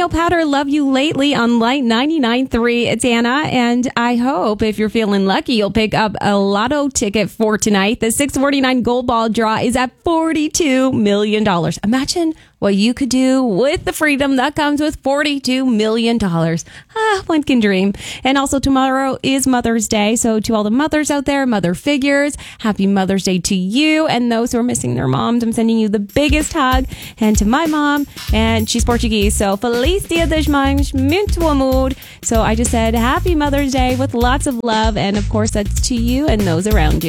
Danielle Powder, Love You Lately on Light 99.3. It's Anna, and I hope if you're feeling lucky, you'll pick up a lotto ticket for tonight. The 649 Gold Ball draw is at $42 million. Imagine what you could do with the freedom that comes with $42 million. One can dream. And also tomorrow is Mother's Day. So to all the mothers out there, mother figures, happy Mother's Day to you. And those who are missing their moms, I'm sending you the biggest hug. And to my mom, and she's Portuguese. So Feliz Dia das Mães, muito amor. So I just said happy Mother's Day with lots of love. And of course, that's to you and those around you.